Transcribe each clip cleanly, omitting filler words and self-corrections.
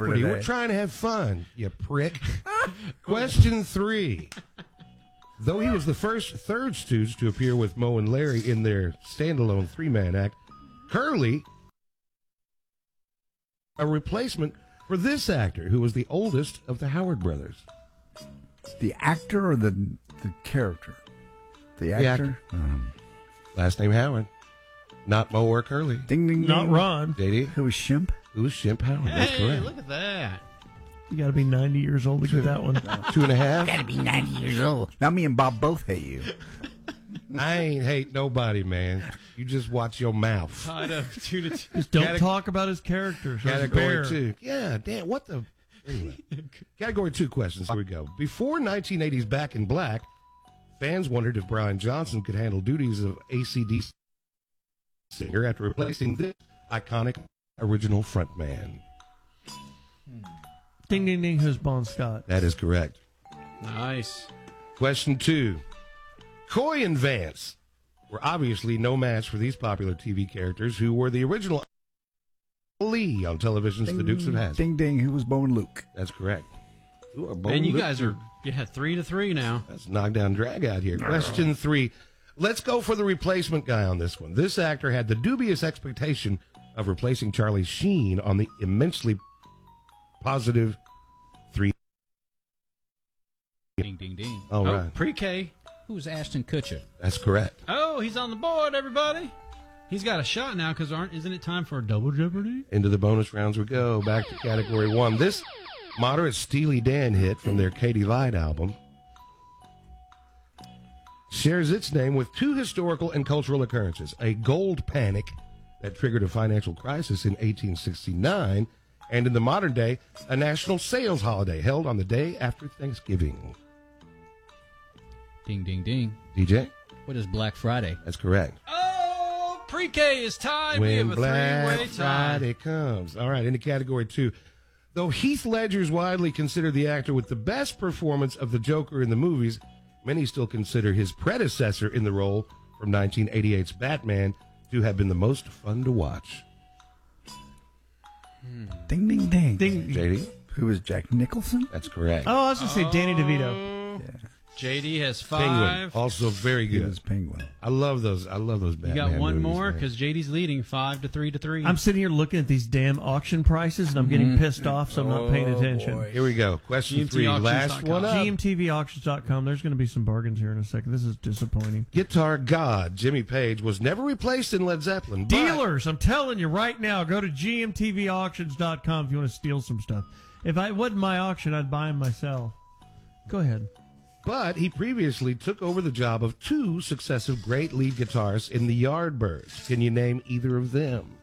Jeopardy. today. We're trying to have fun, you prick. Question 3. Though he was the first third Stooge to appear with Moe and Larry in their standalone 3-man act, Curly, a replacement for this actor, who was the oldest of the Howard brothers. The actor or the character? The actor? Last name Howard. Not Moe or Curly. Ding, ding, ding. Not Ron. JD? Who was Shemp? Who was Shemp Howard? That's Hey, correct. look at that. You got to be 90 years old to get that one. 2.5. Gotta be 90 years old. Now me and Bob both hate you. I ain't hate nobody, man. You just watch your mouth. Tied up 2 to 2. Just don't talk about his characters. Category 2. Yeah, damn, what the... Anyway. Category 2 questions. Here we go. Before 1980's Back in Black, fans wondered if Brian Johnson could handle duties of AC/DC singer after replacing this iconic original frontman. Ding, ding, ding. Who's Bon Scott? That is correct. Nice. Question 2. Coy and Vance were obviously no match for these popular TV characters who were the original Lee on television's The Dukes of Hazzard. Ding, ding. Who was Bo and Luke? That's correct. And you guys are 3 to 3 now. That's knockdown drag out here. Question 3. Let's go for the replacement guy on this one. This actor had the dubious expectation of replacing Charlie Sheen on the immensely positive 3. Ding, ding, ding. All right. Pre-K. Who's Ashton Kutcher? That's correct. Oh, he's on the board, everybody. He's got a shot now because isn't it time for a double jeopardy? Into the bonus rounds we go. Back to category 1. This moderate Steely Dan hit from their Katie Light album shares its name with 2 historical and cultural occurrences: a gold panic that triggered a financial crisis in 1869, and in the modern day, a national sales holiday held on the day after Thanksgiving. Ding, ding, ding. DJ? What is Black Friday? That's correct. Oh, Pre-K is tied. We have When a Black 3-way tie. Friday comes. All right, into category 2. Though Heath Ledger is widely considered the actor with the best performance of the Joker in the movies, many still consider his predecessor in the role from 1988's Batman to have been the most fun to watch. Ding, ding, ding. Ding. JD? Who was Jack Nicholson? That's correct. Oh, I was going to say Danny DeVito. JD has Penguin, 5. also very He good. was Penguin. I love those Batman You got one movies, more man. because JD's leading 5 to 3 to 3. I'm sitting here looking at these damn auction prices, and I'm getting pissed off, so I'm not paying attention. Here we go. Question 3. Last one up. GMTVauctions.com. There's going to be some bargains here in a second. This is disappointing. Guitar god Jimmy Page was never replaced in Led Zeppelin. But Dealers, I'm telling you right now, go to GMTVauctions.com if you want to steal some stuff. If it wasn't my auction, I'd buy them myself. Go ahead. But he previously took over the job of 2 successive great lead guitarists in the Yardbirds. Can you name either of them?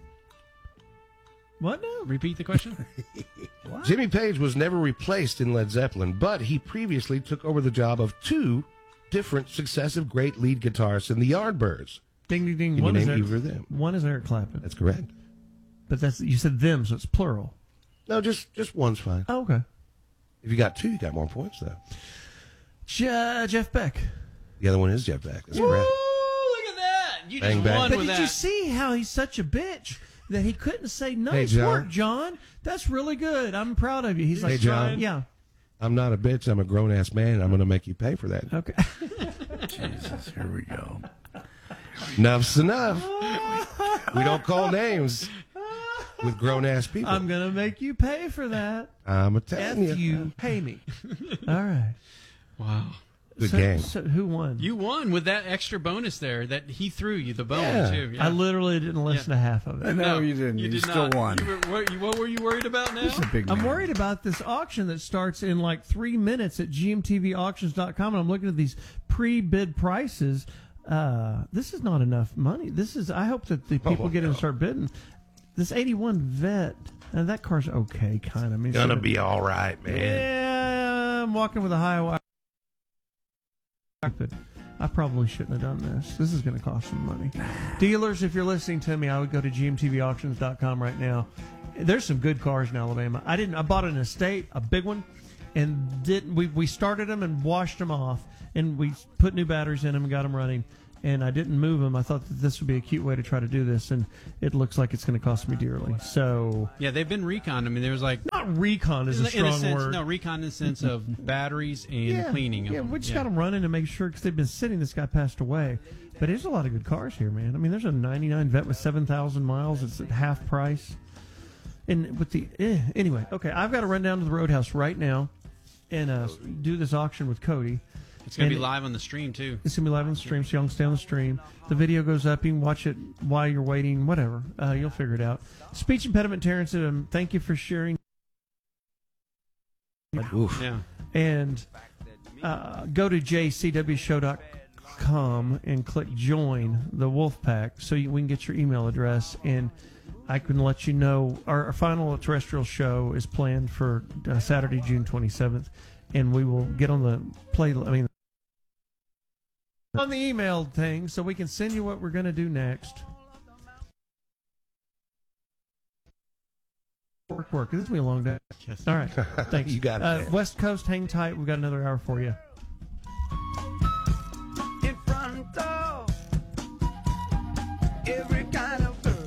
What now? Repeat the question. Jimmy Page was never replaced in Led Zeppelin, but he previously took over the job of 2 different successive great lead guitarists in the Yardbirds. Ding, ding, ding. Can One you is name Eric, either of them? one is Eric Clapton. That's correct. But that's you said them, so it's plural. No, just one's fine. Oh, okay. If you got 2, you got more points, though. Jeff Beck. The other one is Jeff Beck. That's Ooh, correct. look at that. You Bang, just bang. won But with did that. you see how he's such a bitch that he couldn't say nice John. work, John? That's really good. I'm proud of you. He's like, Hey, John. Yeah. I'm not a bitch. I'm a grown-ass man, and I'm going to make you pay for that. Okay. Jesus, here we go. Enough's enough. We don't call names with grown-ass people. I'm going to make you pay for that. I'm F telling you. you. Pay me. All right. Wow. Good game. So who won? You won with that extra bonus there that he threw you, the bone, Yeah. too. Yeah. I literally didn't listen to half of it. No, you didn't. You did still not. won. What were you worried about now? He's a big I'm man. worried about this auction that starts in like 3 minutes at GMTVauctions.com, and I'm looking at these pre-bid prices. This is not enough money. I hope that the people get in and start bidding. This 81 Vet, that car's okay, kind of. Gonna be all right, man. Yeah, I'm walking with a high wire. I probably shouldn't have done this. This is going to cost some money. Dealers, if you're listening to me, I would go to GMTVauctions.com right now. There's some good cars in Alabama. I bought an Estate, a big one, and we started them and washed them off, and we put new batteries in them and got them running. And I didn't move them. I thought that this would be a cute way to try to do this, and it looks like it's going to cost me dearly. So Yeah, they've been reconned. I mean, there was like recon is a in a strong sense, word. no, recon in the sense of batteries and cleaning of Yeah, them. we just got them running to make sure because they've been sitting. This guy passed away. But there's a lot of good cars here, man. I mean, there's a 99 Vet with 7,000 miles. It's at half price. And with the... anyway, okay, I've got to run down to the Roadhouse right now and do this auction with Cody. It's going to And be live on the stream, too. It's going to be live on the stream, so y'all can stay on the stream. The video goes up. You can watch it while you're waiting, whatever. You'll figure it out. Speech impediment, Terrence, thank you for sharing. Oof. Yeah. And go to jcwshow.com and click join the Wolfpack so we can get your email address, and I can let you know our final terrestrial show is planned for Saturday, June 27th, and we will get on the on the email thing so we can send you what we're going to do next. Work. This will be a long day. Yes. All right. Thanks. You got it. West Coast, hang tight. We've got another hour for you. In front of every kind of girl.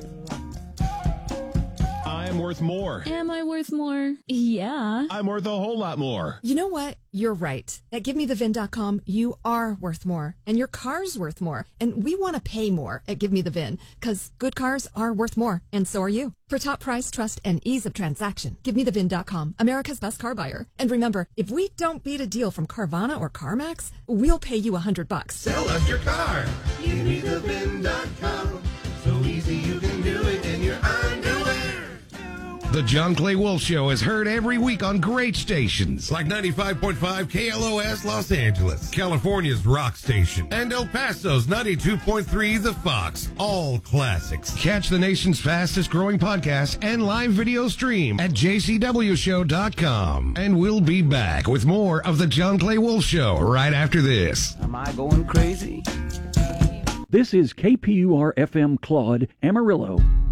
I'm worth more. Am I worth more? Yeah. I'm worth a whole lot more. You know what? You're right. At GiveMeTheVin.com, you are worth more, and your car's worth more. And we want to pay more at GiveMeTheVin, because good cars are worth more, and so are you. For top price, trust, and ease of transaction, GiveMeTheVin.com, America's best car buyer. And remember, if we don't beat a deal from Carvana or CarMax, we'll pay you $100. Sell us your car. GiveMeTheVin.com. So easy you can do it in your underwear. The John Clay Wolf Show is heard every week on great stations like 95.5 KLOS Los Angeles, California's rock station, and El Paso's 92.3 The Fox. All classics. Catch the nation's fastest growing podcast and live video stream at jcwshow.com. And we'll be back with more of The John Clay Wolf Show right after this. Am I going crazy? This is KPUR FM Claude, Amarillo.